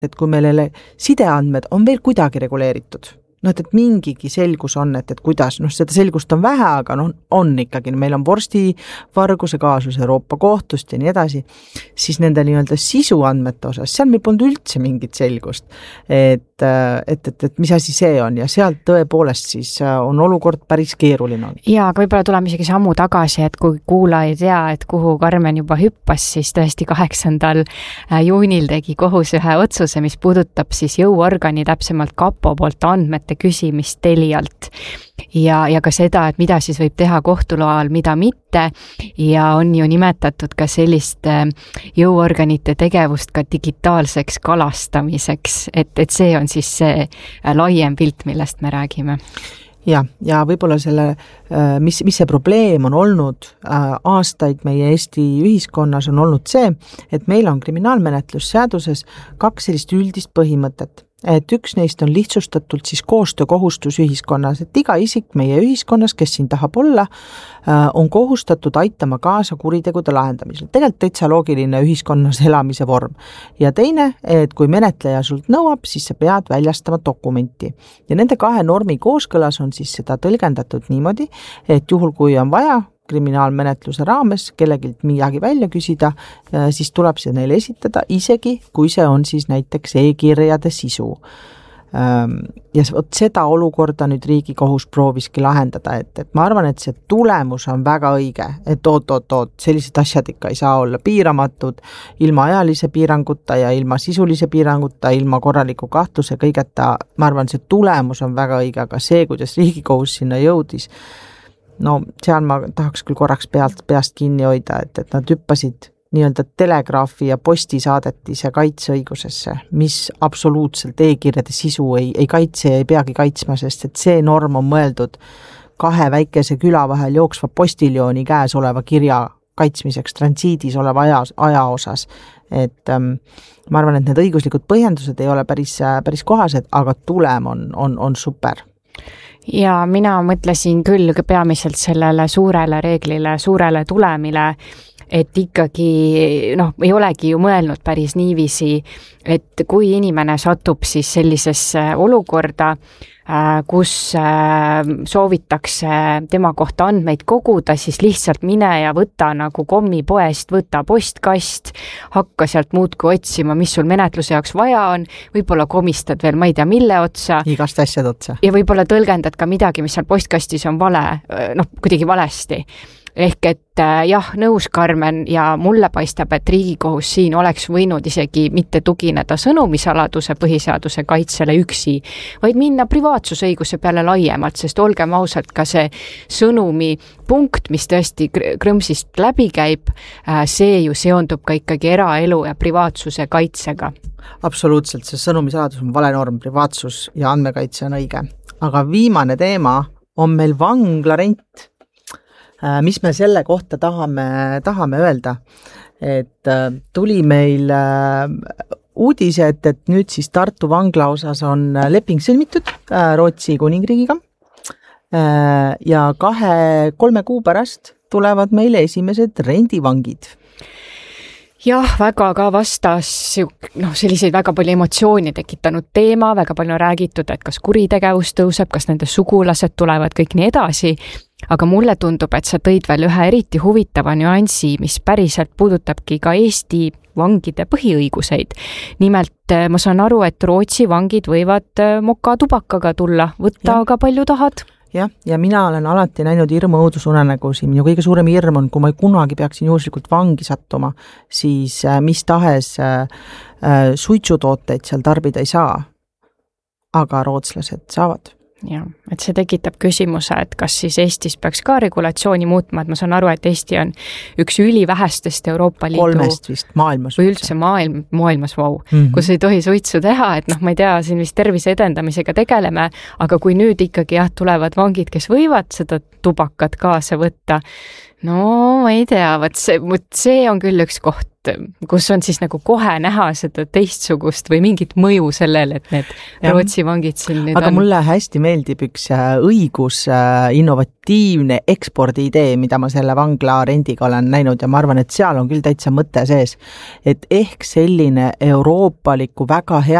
et kui meil sideandmed on veel kuidagi reguleeritud, et mingigi selgus on, et kuidas, seda selgust on vähe, aga on ikkagi, meil on vorstivarguse kaasus Euroopa kohtust ja nii edasi, siis nende nii-öelda sisuandmete osas, seal meil polnud üldse mingit selgust, et mis asi see on ja sealt tõepoolest siis on olukord päris keeruline. Ja, aga võib-olla tuleme isegi sammu tagasi, et kui kuula ei tea, et kuhu Karmen juba hüppas, siis tõesti 8. juunil tegi kohus ühe otsuse, mis puudutab siis jõuorgani, täpsemalt kapo poolt andmete küsimist Telialt ja ka seda, et mida siis võib teha kohtuloal, mida mitte ja on ju nimetatud ka sellist jõuorganite tegevust ka digitaalseks kalastamiseks, et see on siis see laiem pilt, millest me räägime. Ja võib-olla mis see probleem on olnud aastaid meie Eesti ühiskonnas on olnud see, et meil on kriminaalmenetlusseaduses 2 sellist üldist põhimõtet. Et üks neist on lihtsustatult siis koostöökohustus ühiskonnas, et iga isik meie ühiskonnas, kes siin tahab olla, on kohustatud aitama kaasa kuritegude lahendamisel. Tegelikult täitsa loogiline ühiskonnas elamise vorm. Ja teine, et kui menetleja sult nõuab, siis sa pead väljastama dokumenti. Ja nende 2 normi kooskõlas on siis seda tõlgendatud niimoodi, et juhul kui on vaja kriminaalmenetluse raames kellegilt midagi välja küsida, siis tuleb see neile esitada, isegi kui see on siis näiteks e-kirjade sisu. Ja seda olukorda nüüd Riigikohus prooviski lahendada, et ma arvan, et see tulemus on väga õige, et oot, sellised asjad ikka ei saa olla piiramatud, ilma ajalise piiranguta ja ilma sisulise piiranguta, ilma korraliku kahtluse kõigeta, ma arvan, see tulemus on väga õige, aga see, kuidas Riigikohus sinna jõudis, seal ma tahaks küll korraks peast kinni hoida, et nad hüppasid nii-öelda telegraafi ja postisaadetise kaitseõigusesse, mis absoluutselt e-kirjade sisu ei kaitse ja ei peagi kaitsma, sest et see norm on mõeldud 2 väikese küla vahel jooksva postiljooni käes oleva kirja kaitsmiseks transiidis oleva aja osas. Et ma arvan, et need õiguslikud põhjendused ei ole päris kohased, aga tulem on super. Ja mina mõtlesin küll peamiselt sellele suurele reeglile, suurele tulemile, et ikkagi ei olegi ju mõelnud päris niiviisi, et kui inimene satub siis sellisesse olukorda, kus soovitakse tema kohta andmeid koguda, siis lihtsalt mine ja võta nagu kommipoest, võta postkast, hakka sealt muudkui otsima, mis sul menetluse jaoks vaja on, võib-olla komistad veel, ma ei tea, mille otsa. Igast asjad otsa. Ja võib-olla tõlgendad ka midagi, mis seal postkastis on vale, kuidagi valesti. Ehk et jah, nõus Karmen ja mulle paistab, et Riigikohus siin oleks võinud isegi mitte tugineda sõnumisaladuse põhiseaduse kaitsele üksi, vaid minna privaatsusõiguse peale laiemalt, sest olgem ausalt ka see sõnumi punkt, mis tõesti krõmsist läbi käib, see ju seondub ka ikkagi eraelu ja privaatsuse kaitsega. Absoluutselt, see sõnumisaladus on vale norm, privaatsus ja andmekaitse on õige. Aga viimane teema on meil vanglarent. Mis me selle kohta tahame öelda, et tuli meil uudise, et nüüd siis Tartu vangla osas on leping sõlmitud Rootsi kuningriigiga ja 2-3 kuu pärast tulevad meile esimesed rendivangid. Jah, väga ka vastas selliseid väga palju emotsiooni tekitanud teema, väga palju on räägitud, et kas kuritegevus tõuseb, kas nende sugulased tulevad, kõik nii edasi, aga mulle tundub, et sa tõid veel ühe eriti huvitava nüansi, mis päriselt puudutabki ka Eesti vangide põhiõiguseid. Nimelt ma saan aru, et Rootsi vangid võivad mokatubakaga tulla, võtta aga palju tahad. Ja mina olen alati näinud hirmu õudusunenägusi. Minu kõige suurem hirm on, kui ma kunagi peaksin juhuslikult vangi sattuma, siis mis tahes suitsutooteid seal tarbida ei saa. Aga rootslased saavad. Ja, et see tekitab küsimuse, et kas siis Eestis peaks ka regulatsiooni muutma, et ma saan aru, et Eesti on üks ülivähestest Euroopa Liidu 3 vist maailmas. Või üldse maailmas, kus ei tohi suitsu teha, et ma ei tea, siin vist tervise edendamisega tegeleme, aga kui nüüd ikkagi tulevad vangid, kes võivad seda tubakat kaasa võtta, no ma ei tea, see on küll üks koht, kus on siis nagu kohe näha seda teistsugust või mingit mõju sellele, et need Rootsi vangid siin nüüd aga on. mulle hästi meeldib üks õigus innovatiivne ekspordiidee, mida ma selle vangla rendiga olen näinud ja ma arvan, et seal on küll täitsa mõte sees, et ehk selline euroopaliku väga hea